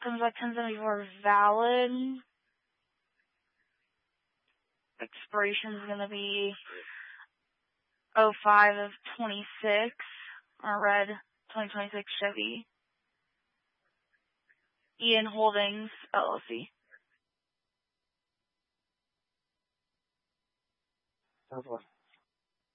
Comes back 1074 valid. Expiration is going to be 05 of 26 on a red 2026 Chevy. Ian Holdings, LLC. That's what.